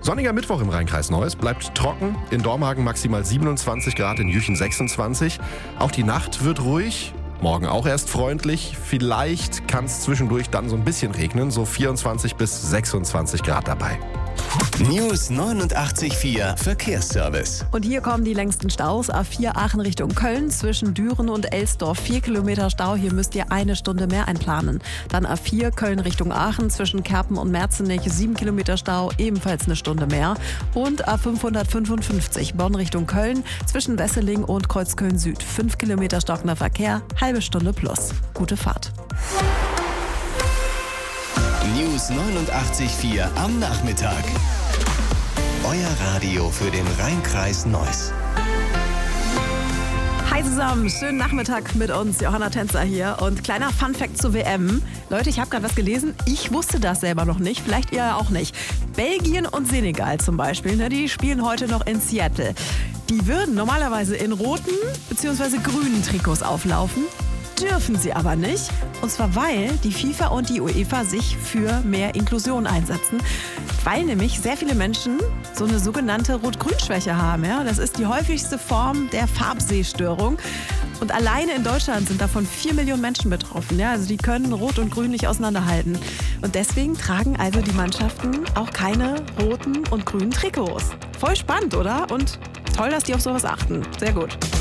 Sonniger Mittwoch im Rheinkreis Neuss, bleibt trocken, in Dormagen maximal 27 Grad, in Jüchen 26. Auch die Nacht wird ruhig, morgen auch erst freundlich. Vielleicht kann es zwischendurch dann so ein bisschen regnen, so 24 bis 26 Grad dabei. News 89.4 Verkehrsservice. Und hier kommen die längsten Staus. A4 Aachen Richtung Köln zwischen Düren und Elsdorf. 4 Kilometer Stau, hier müsst ihr eine Stunde mehr einplanen. Dann A4 Köln Richtung Aachen zwischen Kerpen und Merzenich. 7 Kilometer Stau, ebenfalls eine Stunde mehr. Und A555 Bonn Richtung Köln zwischen Wesseling und Kreuzköln Süd. 5 Kilometer stockender Verkehr, halbe Stunde plus. Gute Fahrt. News 89.4 am Nachmittag. Euer Radio für den Rheinkreis Neuss. Hi zusammen, schönen Nachmittag mit uns, Johanna Tänzer hier. Und kleiner Funfact zur WM. Leute, ich habe gerade was gelesen, ich wusste das selber noch nicht, vielleicht ihr auch nicht. Belgien und Senegal zum Beispiel, die spielen heute noch in Seattle. Die würden normalerweise in roten bzw. grünen Trikots auflaufen. Dürfen sie aber nicht. Und zwar, weil die FIFA und die UEFA sich für mehr Inklusion einsetzen. Weil nämlich sehr viele Menschen so eine sogenannte Rot-Grün-Schwäche haben. Ja? Das ist die häufigste Form der Farbsehstörung. Und alleine in Deutschland sind davon 4 Millionen Menschen betroffen. Ja? Also die können Rot und Grün nicht auseinanderhalten. Und deswegen tragen also die Mannschaften auch keine roten und grünen Trikots. Voll spannend, oder? Und toll, dass die auf sowas achten. Sehr gut.